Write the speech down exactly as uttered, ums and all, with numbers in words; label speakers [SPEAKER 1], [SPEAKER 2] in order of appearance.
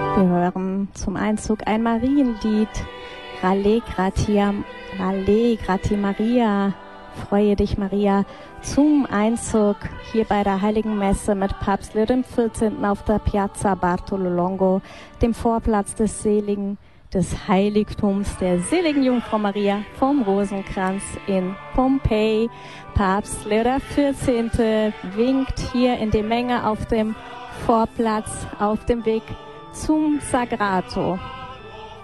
[SPEAKER 1] Wir hören zum Einzug ein Marienlied. Rale gratia, Rale gratia Maria, freue dich Maria, zum Einzug hier bei der Heiligen Messe mit Papst Leo dem vierzehnten auf der Piazza Bartolo Longo, dem Vorplatz des Seligen, des Heiligtums der seligen Jungfrau Maria vom Rosenkranz in Pompeji. Papst Leo der vierzehnte winkt hier in die Menge auf dem Vorplatz auf dem Weg zum Sagrato.